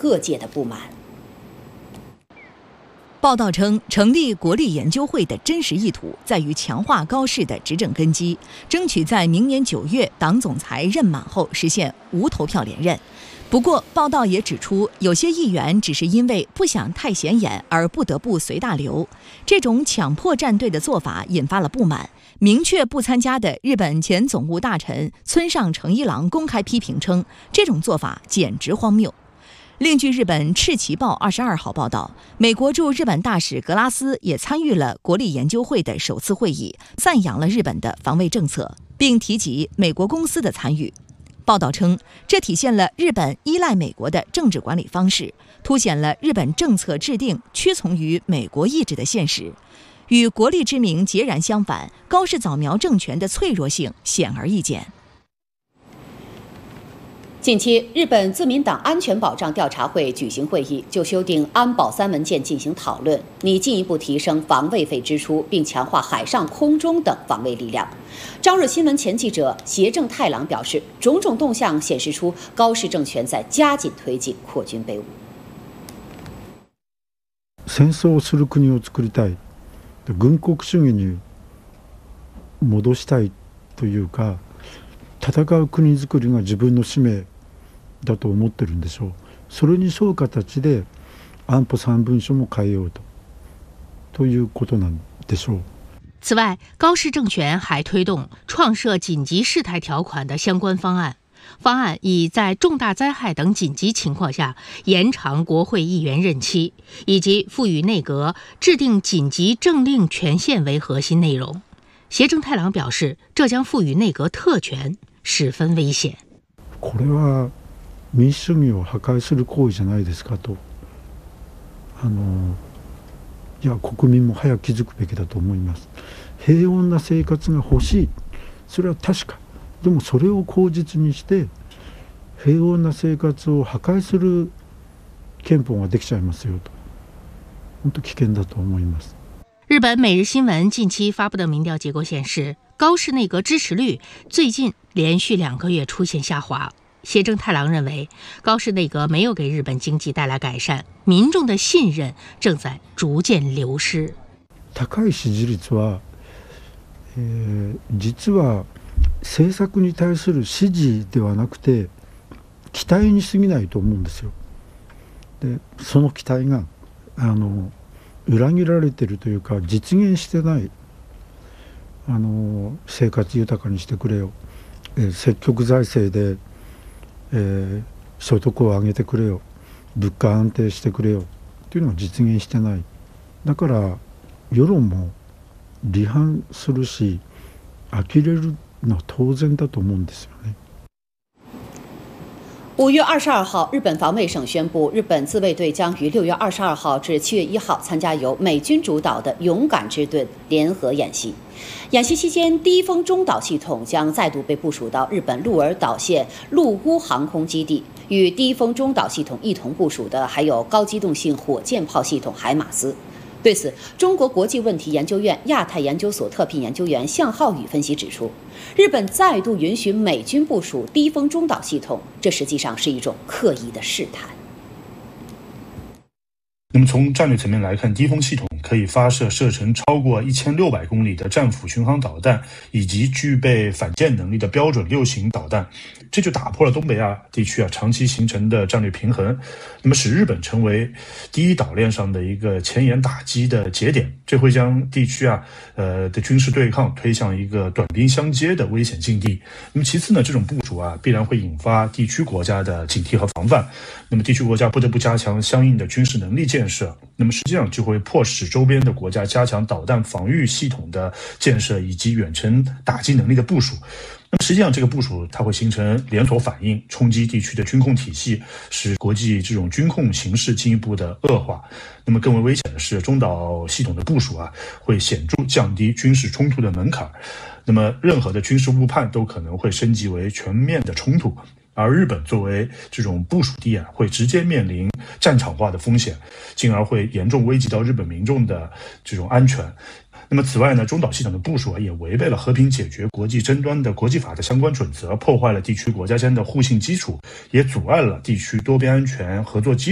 各界的不满。 报道称，成立国立研究会的真实意图在于强化高市的执政根基，争取在明年9月党总裁任满后实现无投票连任。不过，报道也指出，有些议员只是因为不想太显眼而不得不随大流，这种强迫站队的做法引发了不满。明确不参加的日本前总务大臣村上诚一郎公开批评称，这种做法简直荒谬。另据日本赤旗报22号报道，美国驻日本大使格拉斯也参与了国立研究会的首次会议，赞扬了日本的防卫政策，并提及美国公司的参与。报道称，这体现了日本依赖美国的政治管理方式，凸显了日本政策制定屈从于美国意志的现实。与国力之名截然相反，高市早苗政权的脆弱性显而易见。 近期，日本自民党安全保障调查会举行会议，就修订安保3文件进行讨论，拟进一步提升防卫费支出，并强化海上、空中等防卫力量。朝日新闻前记者胁正太郎表示，种种动向显示出高市政权在加紧推进扩军备武。 戦争をする国を作りたい、軍国主義に戻したいというか、戦う国づくりが自分の使命だと思ってるんでしょう。それに沿う形で安保3文書も変えようということなんでしょう。 此外，高市政权还推动创设紧急事态条款的相关方案。方案以在重大灾害等紧急情况下延长国会议员任期，以及赋予内阁制定紧急政令权限为核心内容。胁正太郎表示，这将赋予内閣特权，十分危险。 これは民主主義を破壊する行為じゃないですかと。いや国民も早く気づくべきだと思います。平穏な生活が欲しい、それは確か。でもそれを口実にして平穏な生活を破壊する憲法ができちゃいますよと。本当危険だと思います。 日本每日新闻近期发布的民调结果显示，高市内阁支持率最近连续2个月出现下滑。胁正太郎认为，高市内阁没有给日本经济带来改善，民众的信任正在逐渐流失。 高い支持率は、実は政策に対する支持ではなくて期待に過ぎないと思うんですよ。で、その期待が裏切られているというか実現してない。生活豊かにしてくれよ、積極財政で、所得を上げてくれよ、物価安定してくれよっていうのが実現してない。だから世論も離反するし呆れるのは当然だと思うんですよね。 5月22号，日本防卫省宣布，日本自卫队将于6月22号至7月1号参加由美军主导的勇敢之盾联合演习。演习期间，第一锋中岛系统将再度被部署到日本鹿儿岛县陆屋航空基地。与第一锋中岛系统一同部署的还有高机动性火箭炮系统海马斯。对此，中国国际问题研究院亚太研究所特聘研究员向浩宇分析指出，日本再度允许美军部署第一锋中岛系统，这实际上是一种刻意的试探。 那么从战略层面来看，第一锋系统可以发射射程超过1600公里的战斧巡航导弹，以及具备反舰能力的标准6型导弹，这就打破了东北亚地区长期形成的战略平衡，那么使日本成为第一岛链上的一个前沿打击的节点，这会将地区的军事对抗推向一个短兵相接的危险境地。那么其次呢，这种部署必然会引发地区国家的警惕和防范，那么地区国家不得不加强相应的军事能力建设，那么实际上就会迫使周边的国家加强导弹防御系统的建设以及远程打击能力的部署。那么实际上这个部署它会形成连锁反应，冲击地区的军控体系，使国际这种军控形势进一步的恶化。那么更为危险的是，中岛系统的部署会显著降低军事冲突的门槛，那么任何的军事误判都可能会升级为全面的冲突。而日本作为这种部署地会直接面临战场化的风险，进而会严重危及到日本民众的这种安全。那么此外呢，中岛系统的部署也违背了和平解决国际争端的国际法的相关准则，破坏了地区国家间的互信基础，也阻碍了地区多边安全合作机